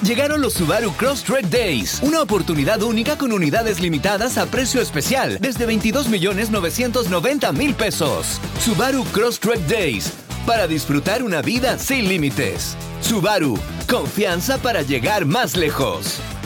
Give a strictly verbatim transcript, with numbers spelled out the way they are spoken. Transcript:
Llegaron los Subaru Crosstrek Days, una oportunidad única con unidades limitadas a precio especial desde veintidós millones novecientos noventa mil pesos. Subaru Crosstrek Days, para disfrutar una vida sin límites. Subaru, confianza para llegar más lejos.